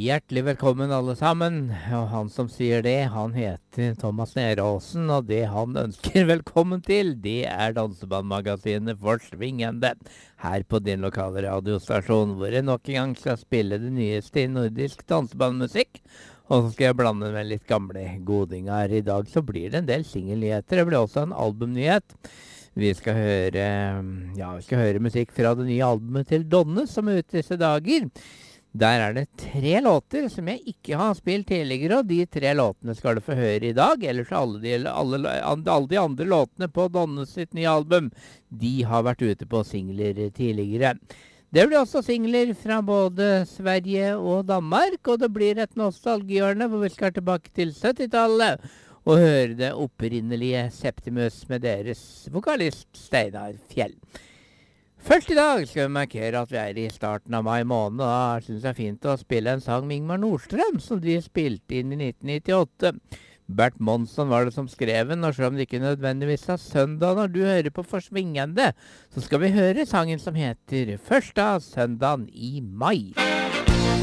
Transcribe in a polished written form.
Hjertelig velkommen alle sammen, og han som sier det, han heter Thomas Neråsen, og det han ønsker velkommen til, det er Dansebandmagasinet Forsvingende, her på din lokale radiostasjon, hvor jeg nok en gang skal spille det nyeste i nordisk dansebandmusikk, og så skal jeg blande med litt gamle godingar. I dag så blir det en del singelnyheter, det blir også en albumnyhet. Vi skal høre musikk fra det nye albumet til Donne, som er ute disse dager. Der er det 3 låter som jeg ikke har spilt tidligere, og de 3 låtene skal du få høre i dag. Ellers alle de andre låtene på Donne sitt nye album, de har vært ute på singler tidligere. Det blir også singler fra både Sverige og Danmark, og det blir et nostalgihjørne hvor vi skal tilbake til 70-tallet og høre det opprinnelige Septimus med deres vokalist Steinar Fjell. Først i dag skal vi markere at vi er i starten av mai måned, og da synes jeg fint å spille en sang med Ingmar Nordstrøm, som de spilte inn i 1998. Bert Monsson var det som skrev den, og selv om det ikke nødvendigvis er søndag når du hører på Forsvingende, så skal vi høre sangen som heter Første søndagen i mai.